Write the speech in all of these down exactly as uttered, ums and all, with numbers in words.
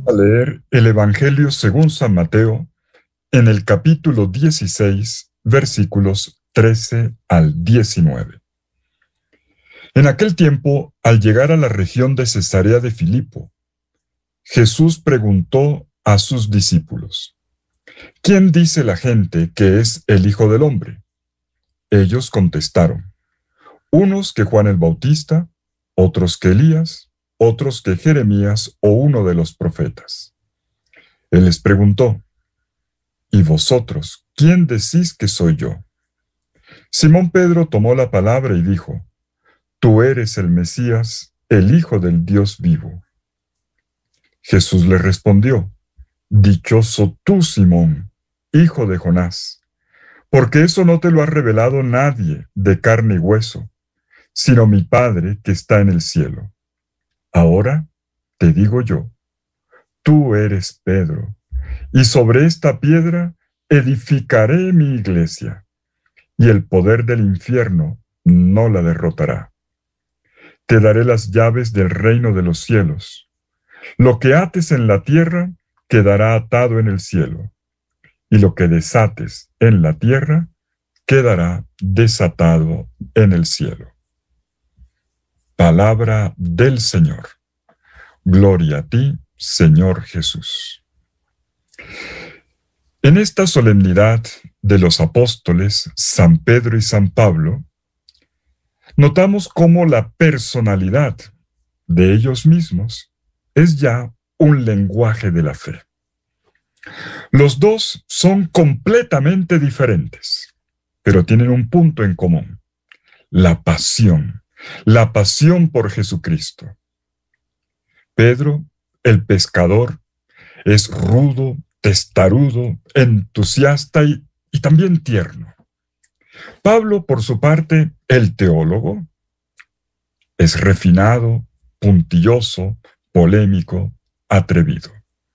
a leer el Evangelio según San Mateo en el capítulo dieciséis, versículos trece al diecinueve. En aquel tiempo, al llegar a la región de Cesarea de Filipo, Jesús preguntó a sus discípulos: ¿Quién dice la gente que es el Hijo del Hombre? Ellos contestaron: unos que Juan el Bautista, otros que Elías, otros que Jeremías o uno de los profetas. Él les preguntó: ¿y vosotros, quién decís que soy yo? Simón Pedro tomó la palabra y dijo: Tú eres el Mesías, el Hijo del Dios vivo. Jesús le respondió: Dichoso tú, Simón, hijo de Jonás, porque eso no te lo ha revelado nadie de carne y hueso, sino mi Padre que está en el cielo. Ahora te digo yo, tú eres Pedro, y sobre esta piedra edificaré mi iglesia, y el poder del infierno no la derrotará. Te daré las llaves del reino de los cielos. Lo que ates en la tierra quedará atado en el cielo, y lo que desates en la tierra quedará desatado en el cielo. Palabra del Señor. Gloria a ti, Señor Jesús. En esta solemnidad de los apóstoles San Pedro y San Pablo, notamos cómo la personalidad de ellos mismos es ya un lenguaje de la fe. Los dos son completamente diferentes, pero tienen un punto en común: la pasión, la pasión por Jesucristo. Pedro, el pescador, es rudo, testarudo, entusiasta y, y también tierno. Pablo, por su parte, el teólogo, es refinado, puntilloso, polémico, atrevido.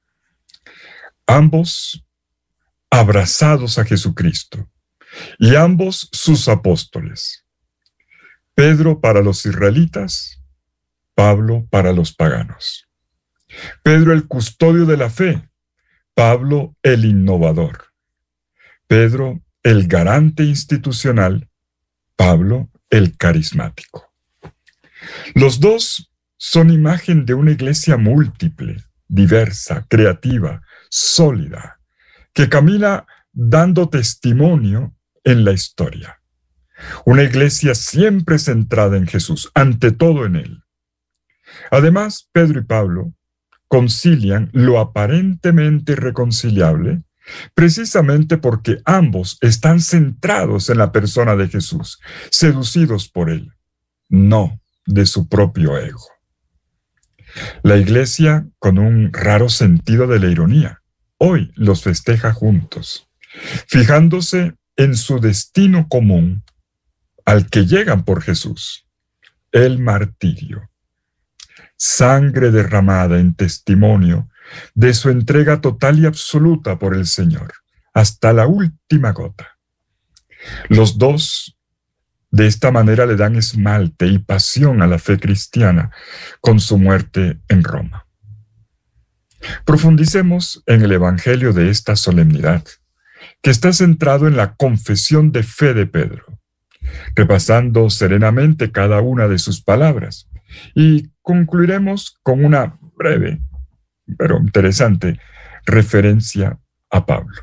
Ambos abrazados a Jesucristo y ambos sus apóstoles. Pedro para los israelitas, Pablo para los paganos. Pedro el custodio de la fe, Pablo el innovador. Pedro el garante institucional, Pablo el carismático. Los dos son imagen de una iglesia múltiple, diversa, creativa, sólida, que camina dando testimonio en la historia. Una iglesia siempre centrada en Jesús, ante todo en Él. Además, Pedro y Pablo concilian lo aparentemente irreconciliable, precisamente porque ambos están centrados en la persona de Jesús, seducidos por Él, no de su propio ego. La iglesia, con un raro sentido de la ironía, hoy los festeja juntos, fijándose en su destino común al que llegan por Jesús, el martirio. Sangre derramada en testimonio de su entrega total y absoluta por el Señor, hasta la última gota. Los dos, de esta manera, le dan esmalte y pasión a la fe cristiana con su muerte en Roma. Profundicemos en el Evangelio de esta solemnidad, que está centrado en la confesión de fe de Pedro, repasando serenamente cada una de sus palabras, y concluiremos con una breve, pero interesante, referencia a Pablo.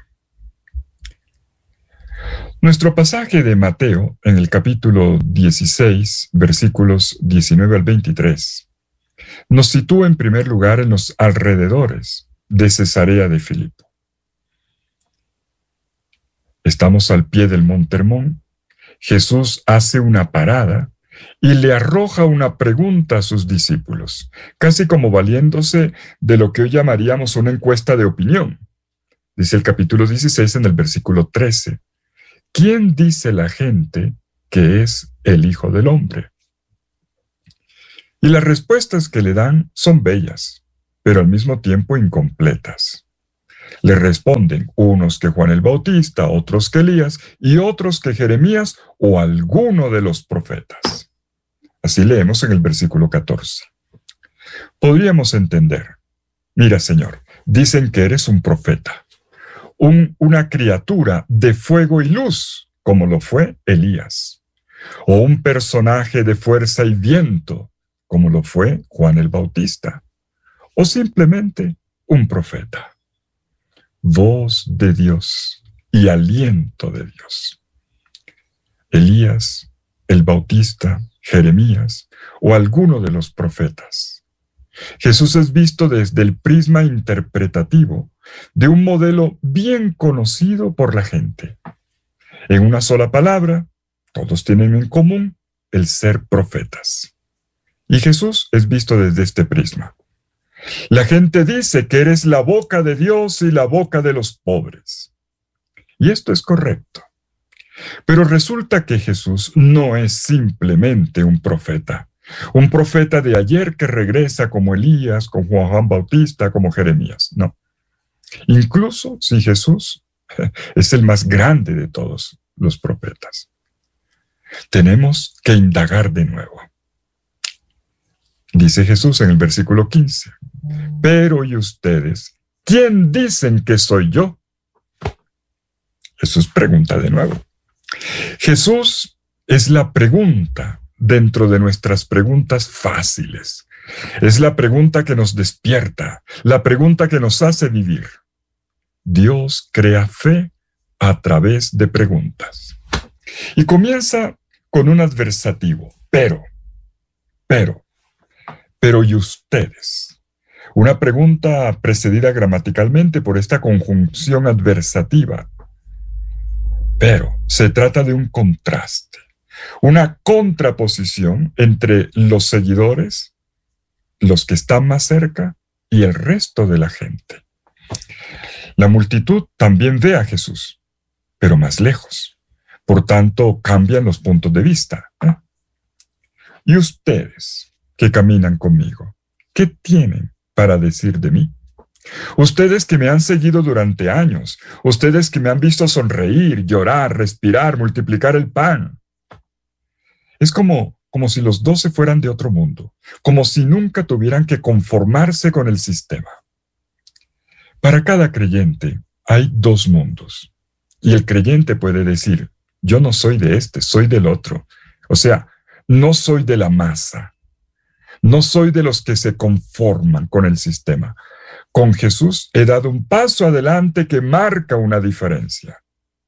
Nuestro pasaje de Mateo, en el capítulo dieciséis, versículos diecinueve al veintitrés, nos sitúa en primer lugar en los alrededores de Cesarea de Filipo. Estamos al pie del Monte Hermón. Jesús hace una parada y le arroja una pregunta a sus discípulos, casi como valiéndose de lo que hoy llamaríamos una encuesta de opinión. Dice el capítulo dieciséis en el versículo trece. ¿Quién dice la gente que es el Hijo del Hombre? Y las respuestas que le dan son bellas, pero al mismo tiempo incompletas. Le responden unos que Juan el Bautista, otros que Elías y otros que Jeremías o alguno de los profetas. Así leemos en el versículo catorce. Podríamos entender, Mira, Señor, dicen que eres un profeta, un, una criatura de fuego y luz, como lo fue Elías, o un personaje de fuerza y viento, como lo fue Juan el Bautista, o simplemente un profeta. Voz de Dios y aliento de Dios. Elías, el Bautista, Jeremías o alguno de los profetas. Jesús es visto desde el prisma interpretativo de un modelo bien conocido por la gente. En una sola palabra, todos tienen en común el ser profetas. Y Jesús es visto desde este prisma. La gente dice que eres la boca de Dios y la boca de los pobres. Y esto es correcto. Pero resulta que Jesús no es simplemente un profeta. Un profeta de ayer que regresa como Elías, como Juan Bautista, como Jeremías. No. Incluso si Jesús es el más grande de todos los profetas. Tenemos que indagar de nuevo. Dice Jesús en el versículo quince. Pero ¿y ustedes? ¿Quién dicen que soy yo? Jesús pregunta de nuevo. Jesús es la pregunta dentro de nuestras preguntas fáciles. Es la pregunta que nos despierta, la pregunta que nos hace vivir. Dios crea fe a través de preguntas. Y comienza con un adversativo, pero, pero, pero ¿y ustedes? Una pregunta precedida gramaticalmente por esta conjunción adversativa. Pero se trata de un contraste, una contraposición entre los seguidores, los que están más cerca, y el resto de la gente. La multitud también ve a Jesús, pero más lejos. Por tanto, cambian los puntos de vista. ¿eh? ¿Y ustedes que caminan conmigo, qué tienen para decir de mí? Ustedes que me han seguido durante años, ustedes que me han visto sonreír, llorar, respirar, multiplicar el pan. Es como, como si los doce fueran de otro mundo, como si nunca tuvieran que conformarse con el sistema. Para cada creyente hay dos mundos, y el creyente puede decir, yo no soy de este, soy del otro. O sea, no soy de la masa, no soy de los que se conforman con el sistema. Con Jesús he dado un paso adelante que marca una diferencia.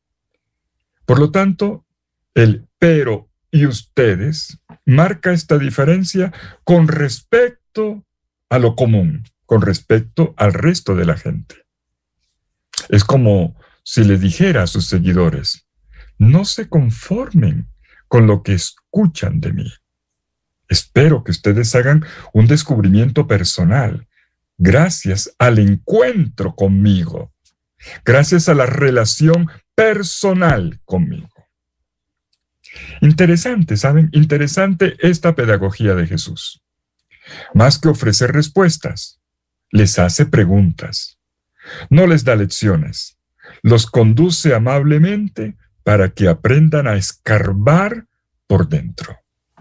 Por lo tanto, el pero y ustedes marca esta diferencia con respecto a lo común, con respecto al resto de la gente. Es como si le dijera a sus seguidores, no se conformen con lo que escuchan de mí. Espero que ustedes hagan un descubrimiento personal, gracias al encuentro conmigo, gracias a la relación personal conmigo. Interesante, ¿saben? Interesante esta pedagogía de Jesús. Más que ofrecer respuestas, les hace preguntas. No les da lecciones, los conduce amablemente para que aprendan a escarbar por dentro.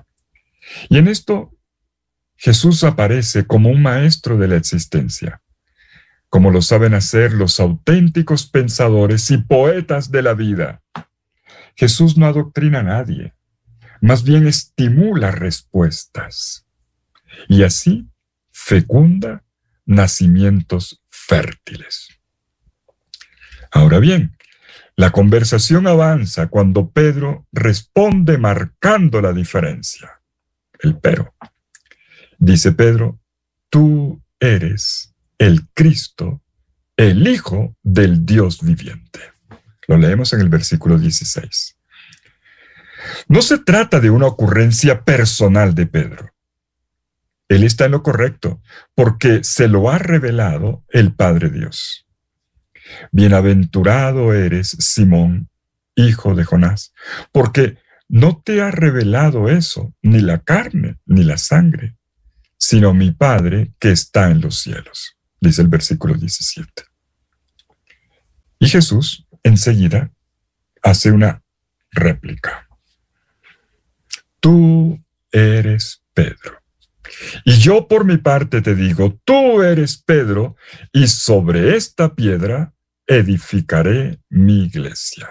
Y en esto Jesús aparece como un maestro de la existencia, como lo saben hacer los auténticos pensadores y poetas de la vida. Jesús no adoctrina a nadie, más bien estimula respuestas, y así fecunda nacimientos fértiles. Ahora bien, la conversación avanza cuando Pedro responde marcando la diferencia, el pero. Dice Pedro, tú eres el Cristo, el Hijo del Dios viviente. Lo leemos en el versículo dieciséis. No se trata de una ocurrencia personal de Pedro. Él está en lo correcto, porque se lo ha revelado el Padre Dios. Bienaventurado eres, Simón, hijo de Jonás, porque no te ha revelado eso, ni la carne, ni la sangre, sino mi Padre que está en los cielos, dice el versículo diecisiete. Y Jesús enseguida hace una réplica. Tú eres Pedro. Y yo por mi parte te digo, tú eres Pedro, y sobre esta piedra edificaré mi iglesia.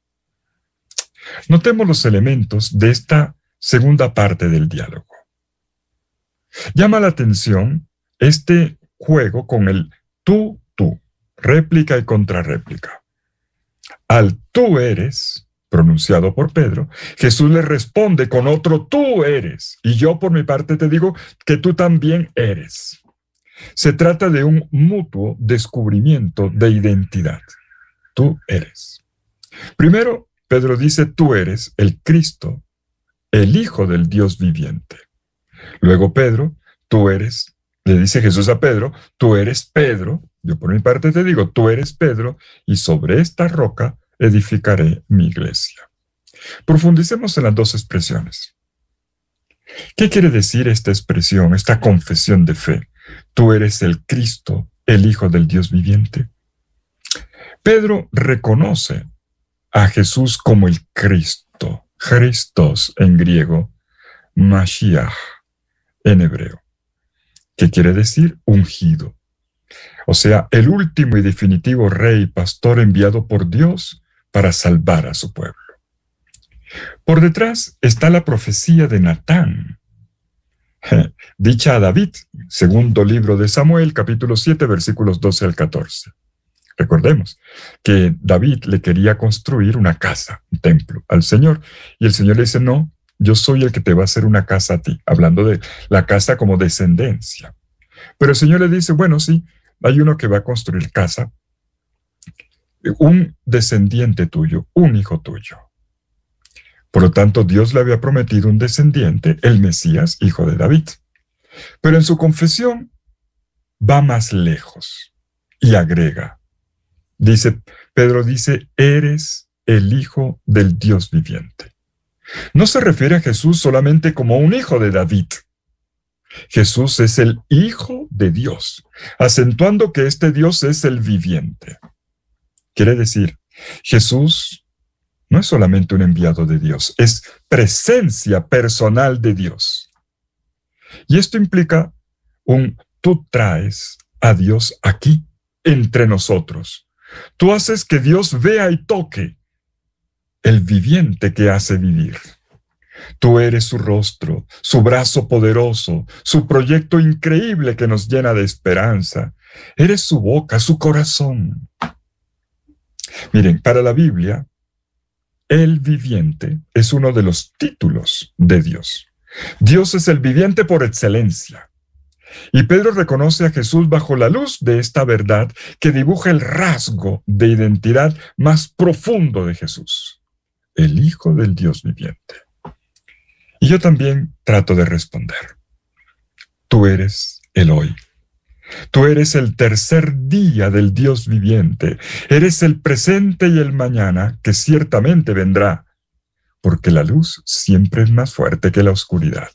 Notemos los elementos de esta segunda parte del diálogo. Llama la atención este juego con el tú, tú, réplica y contrarréplica. Al tú eres, pronunciado por Pedro, Jesús le responde con otro tú eres, y yo por mi parte te digo que tú también eres. Se trata de un mutuo descubrimiento de identidad. Tú eres. Primero, Pedro dice, tú eres el Cristo, el Hijo del Dios viviente. Luego Pedro, tú eres, le dice Jesús a Pedro, tú eres Pedro, yo por mi parte te digo, tú eres Pedro, y sobre esta roca edificaré mi iglesia. Profundicemos en las dos expresiones. ¿Qué quiere decir esta expresión, esta confesión de fe? Tú eres el Cristo, el Hijo del Dios viviente. Pedro reconoce a Jesús como el Cristo, Christos en griego, Mashiach en hebreo, que quiere decir ungido. O sea, el último y definitivo rey y pastor enviado por Dios para salvar a su pueblo. Por detrás está la profecía de Natán, dicha a David, segundo libro de Samuel, capítulo siete, versículos doce al catorce. Recordemos que David le quería construir una casa, un templo, al Señor, y el Señor le dice, no, yo soy el que te va a hacer una casa a ti, hablando de la casa como descendencia. Pero el Señor le dice, bueno, sí, hay uno que va a construir casa, un descendiente tuyo, un hijo tuyo. Por lo tanto, Dios le había prometido un descendiente, el Mesías, hijo de David. Pero en su confesión va más lejos y agrega. Dice, Pedro dice, eres el Hijo del Dios viviente. No se refiere a Jesús solamente como un hijo de David. Jesús es el Hijo de Dios, acentuando que este Dios es el viviente. Quiere decir, Jesús no es solamente un enviado de Dios, es presencia personal de Dios. Y esto implica un tú traes a Dios aquí, entre nosotros. Tú haces que Dios vea y toque el viviente que hace vivir. Tú eres su rostro, su brazo poderoso, su proyecto increíble que nos llena de esperanza. Eres su boca, su corazón. Miren, para la Biblia, el viviente es uno de los títulos de Dios. Dios es el viviente por excelencia. Y Pedro reconoce a Jesús bajo la luz de esta verdad que dibuja el rasgo de identidad más profundo de Jesús, el Hijo del Dios viviente. Y yo también trato de responder. Tú eres el hoy. Tú eres el tercer día del Dios viviente. Eres el presente y el mañana que ciertamente vendrá, porque la luz siempre es más fuerte que la oscuridad.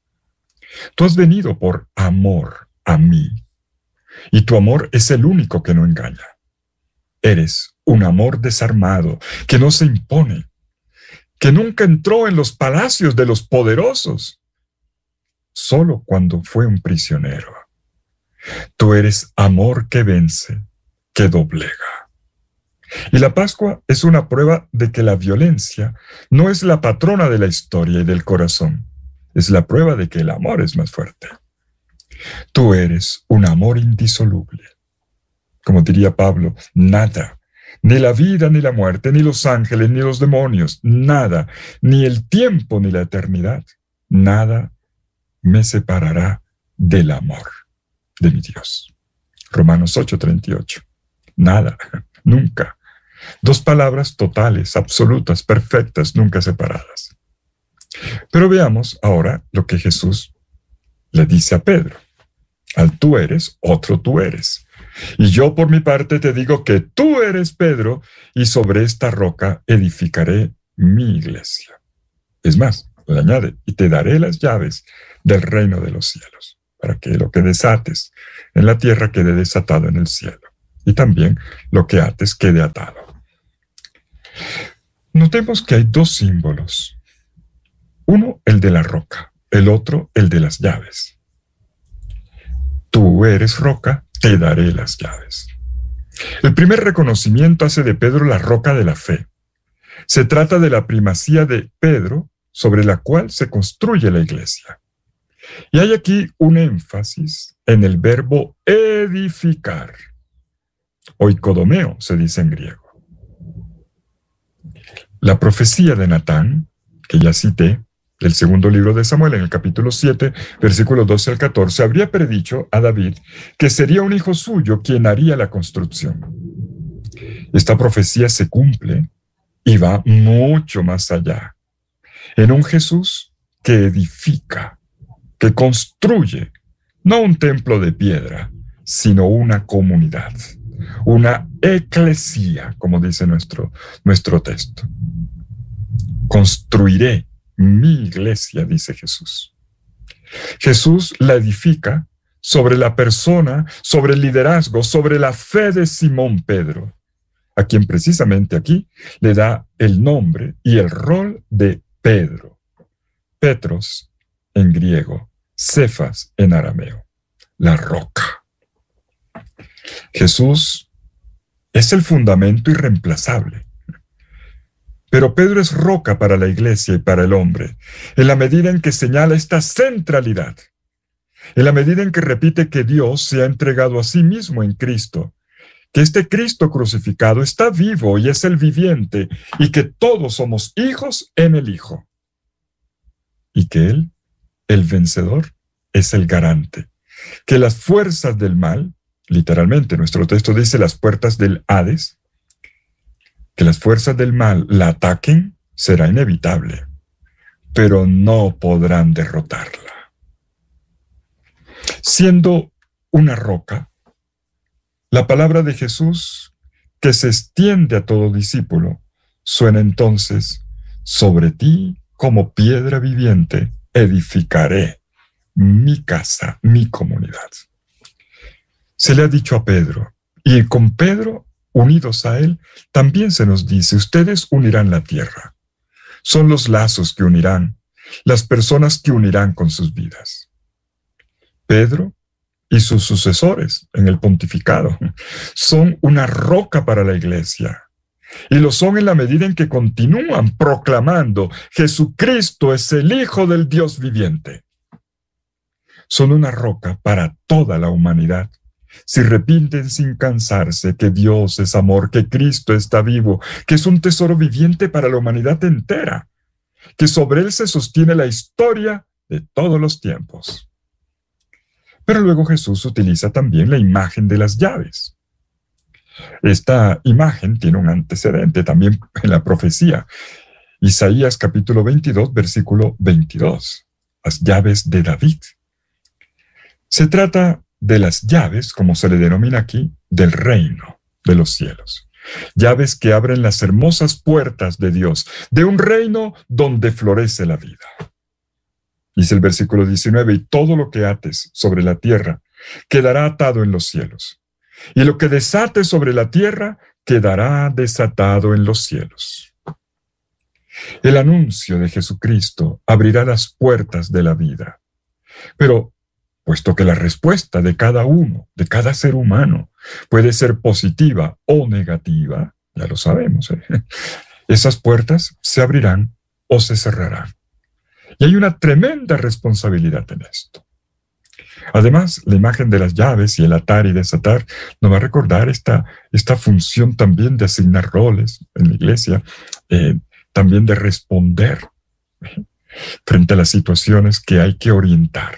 Tú has venido por amor a mí, y tu amor es el único que no engaña. Eres un amor desarmado, que no se impone, que nunca entró en los palacios de los poderosos, solo cuando fue un prisionero. Tú eres amor que vence, que doblega. Y la Pascua es una prueba de que la violencia no es la patrona de la historia y del corazón. Es la prueba de que el amor es más fuerte. Tú eres un amor indisoluble. Como diría Pablo, nada, ni la vida ni la muerte, ni los ángeles ni los demonios, nada, ni el tiempo ni la eternidad, nada me separará del amor de mi Dios. Romanos ocho, treinta y ocho. Nada, nunca. Dos palabras totales, absolutas, perfectas, nunca separadas. Pero veamos ahora lo que Jesús le dice a Pedro. Al tú eres, otro tú eres. Y yo por mi parte te digo que tú eres Pedro, y sobre esta roca edificaré mi iglesia. Es más, le añade, y te daré las llaves del reino de los cielos, para que lo que desates en la tierra quede desatado en el cielo, y también lo que ates quede atado. Notemos que hay dos símbolos. Uno, el de la roca, el otro, el de las llaves. tú eres roca, te daré las llaves. El primer reconocimiento hace de Pedro la roca de la fe. Se trata de la primacía de Pedro sobre la cual se construye la iglesia. Y hay aquí un énfasis en el verbo edificar. Oikodomeo se dice en griego. La profecía de Natán, que ya cité, del segundo libro de Samuel, en el capítulo siete, versículos doce al catorce, habría predicho a David que sería un hijo suyo quien haría la construcción. Esta profecía se cumple y va mucho más allá. En un Jesús que edifica, que construye, no un templo de piedra, sino una comunidad, una eclesía, como dice nuestro, nuestro texto. Construiré mi iglesia, dice Jesús. Jesús la edifica sobre la persona, sobre el liderazgo, sobre la fe de Simón Pedro, a quien precisamente aquí le da el nombre y el rol de Pedro. Petros en griego, Cefas en arameo, la roca. Jesús es el fundamento irreemplazable. Pero Pedro es roca para la iglesia y para el hombre, en la medida en que señala esta centralidad, en la medida en que repite que Dios se ha entregado a sí mismo en Cristo, que este Cristo crucificado está vivo y es el viviente, y que todos somos hijos en el Hijo. Y que Él, el vencedor, es el garante, que las fuerzas del mal, literalmente nuestro texto dice las puertas del Hades, que las fuerzas del mal la ataquen será inevitable, pero no podrán derrotarla. Siendo una roca, la palabra de Jesús, que se extiende a todo discípulo, suena entonces: sobre ti, como piedra viviente, edificaré mi casa, mi comunidad. Se le ha dicho a Pedro, y con Pedro, unidos a él, también se nos dice: ustedes unirán la tierra. Son los lazos que unirán, las personas que unirán con sus vidas. Pedro y sus sucesores en el pontificado son una roca para la iglesia. Y lo son en la medida en que continúan proclamando: Jesucristo es el Hijo del Dios viviente. Son una roca para toda la humanidad. Si repiten sin cansarse que Dios es amor, que Cristo está vivo, que es un tesoro viviente para la humanidad entera, que sobre él se sostiene la historia de todos los tiempos. Pero luego Jesús utiliza también la imagen de las llaves. Esta imagen tiene un antecedente también en la profecía. Isaías capítulo veintidós, versículo veintidós. Las llaves de David. Se trata de las llaves, como se le denomina aquí, del reino de los cielos. Llaves que abren las hermosas puertas de Dios, de un reino donde florece la vida. Dice el versículo diecinueve: y todo lo que ates sobre la tierra quedará atado en los cielos, y lo que desates sobre la tierra quedará desatado en los cielos. El anuncio de Jesucristo abrirá las puertas de la vida. Pero puesto que la respuesta de cada uno, de cada ser humano, puede ser positiva o negativa, ya lo sabemos, ¿eh? Esas puertas se abrirán o se cerrarán. Y hay una tremenda responsabilidad en esto. Además, la imagen de las llaves y el atar y desatar nos va a recordar esta, esta función también de asignar roles en la iglesia, eh, también de responder ¿eh? frente a las situaciones que hay que orientar.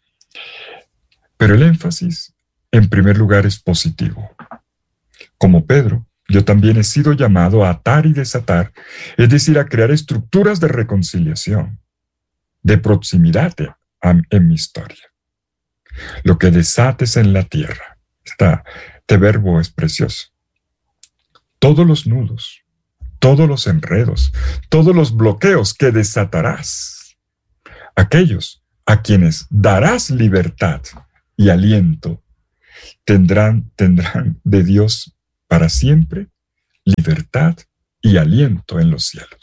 Pero el énfasis, en primer lugar, es positivo. Como Pedro, yo también he sido llamado a atar y desatar, es decir, a crear estructuras de reconciliación, de proximidad en mi historia. Lo que desates en la tierra, esta, este verbo es precioso. Todos los nudos, todos los enredos, todos los bloqueos que desatarás, aquellos a quienes darás libertad y aliento, tendrán, tendrán de Dios para siempre libertad y aliento en los cielos.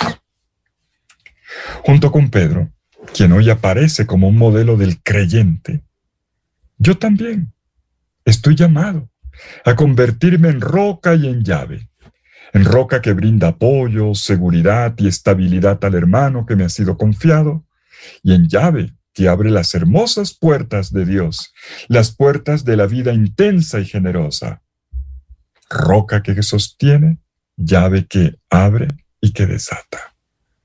Junto con Pedro, quien hoy aparece como un modelo del creyente, yo también estoy llamado a convertirme en roca y en llave, en roca que brinda apoyo, seguridad y estabilidad al hermano que me ha sido confiado, y en llave que abre las hermosas puertas de Dios, las puertas de la vida intensa y generosa. Roca que sostiene, llave que abre y que desata.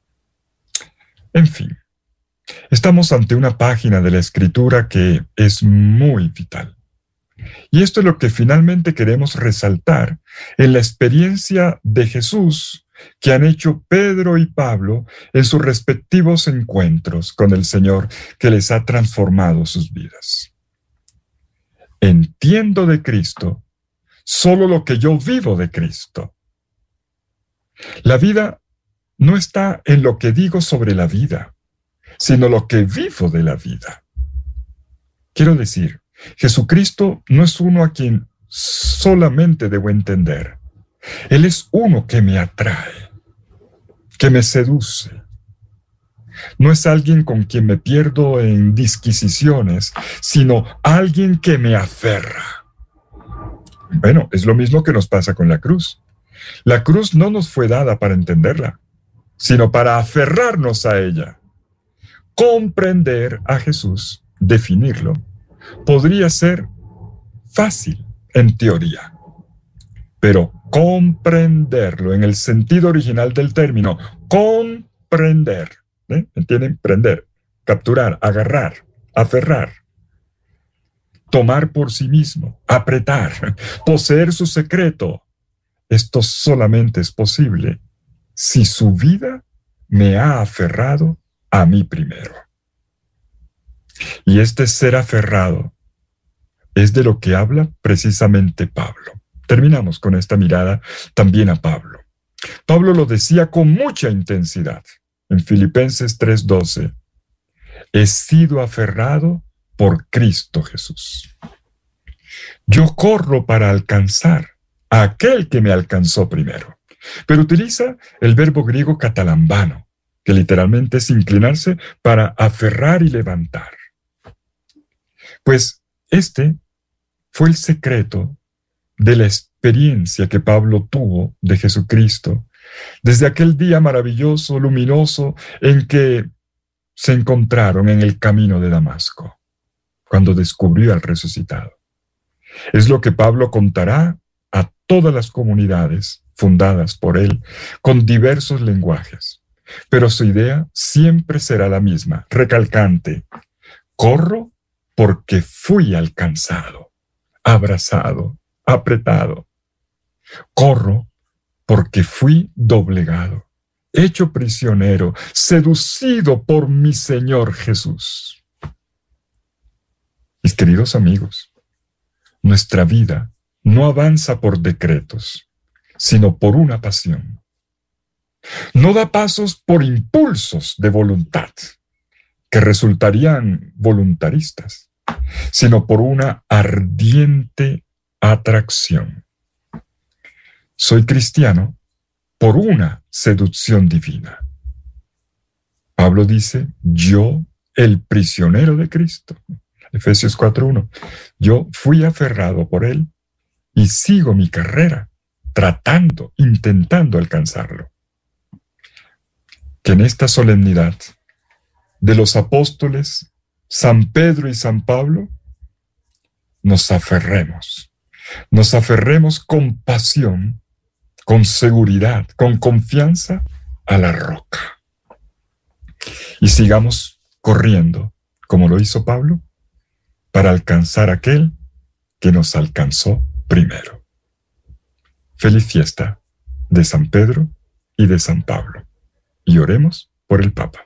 En fin, estamos ante una página de la Escritura que es muy vital. Y esto es lo que finalmente queremos resaltar en la experiencia de Jesús que han hecho Pedro y Pablo en sus respectivos encuentros con el Señor que les ha transformado sus vidas. Entiendo de Cristo solo lo que yo vivo de Cristo. La vida no está en lo que digo sobre la vida, sino lo que vivo de la vida. Quiero decir, Jesucristo no es uno a quien solamente debo entender. Él es uno que me atrae, que me seduce. No es alguien con quien me pierdo en disquisiciones, sino alguien que me aferra. Bueno, es lo mismo que nos pasa con la cruz. La cruz no nos fue dada para entenderla, sino para aferrarnos a ella. Comprender a Jesús, definirlo, podría ser fácil en teoría, pero comprenderlo en el sentido original del término, comprender, ¿eh? ¿Entienden? Prender, capturar, agarrar, aferrar, tomar por sí mismo, apretar, poseer su secreto. Esto solamente es posible si su vida me ha aferrado a mí primero. Y este ser aferrado es de lo que habla precisamente Pablo. Terminamos con esta mirada también a Pablo. Pablo lo decía con mucha intensidad en Filipenses tres doce. He sido aferrado por Cristo Jesús. Yo corro para alcanzar a aquel que me alcanzó primero. Pero utiliza el verbo griego catalambano, que literalmente es inclinarse para aferrar y levantar. Pues este fue el secreto de la experiencia que Pablo tuvo de Jesucristo desde aquel día maravilloso, luminoso, en que se encontraron en el camino de Damasco, cuando descubrió al resucitado. Es lo que Pablo contará a todas las comunidades fundadas por él, con diversos lenguajes. Pero su idea siempre será la misma, recalcante. Corro porque fui alcanzado, abrazado, apretado. Corro porque fui doblegado, hecho prisionero, seducido por mi Señor Jesús. Mis queridos amigos, nuestra vida no avanza por decretos, sino por una pasión. No da pasos por impulsos de voluntad, que resultarían voluntaristas, sino por una ardiente atracción. Soy cristiano por una seducción divina. Pablo dice, yo, el prisionero de Cristo. Efesios cuatro uno. Yo fui aferrado por él y sigo mi carrera, tratando, intentando alcanzarlo. Que en esta solemnidad de los apóstoles, San Pedro y San Pablo, nos aferremos, nos aferremos con pasión, con seguridad, con confianza a la roca. Y sigamos corriendo, como lo hizo Pablo, para alcanzar aquel que nos alcanzó primero. Feliz fiesta de San Pedro y de San Pablo. Y oremos por el Papa.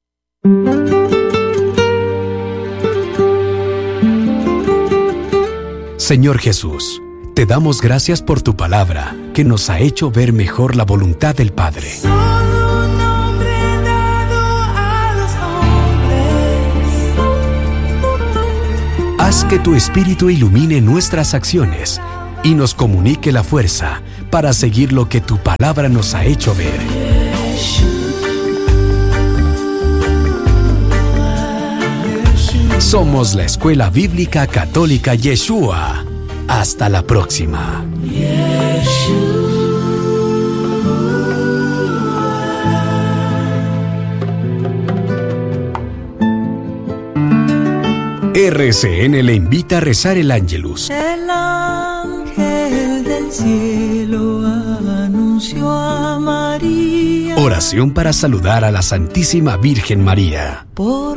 Señor Jesús, te damos gracias por tu palabra, que nos ha hecho ver mejor la voluntad del Padre. Solo un nombre dado a los hombres. Haz que tu Espíritu ilumine nuestras acciones y nos comunique la fuerza para seguir lo que tu palabra nos ha hecho ver. Somos la Escuela Bíblica Católica Yeshua. Hasta la próxima. R C N le invita a rezar el Ángelus. El ángel del cielo anunció a María. Oración para saludar a la Santísima Virgen María. Por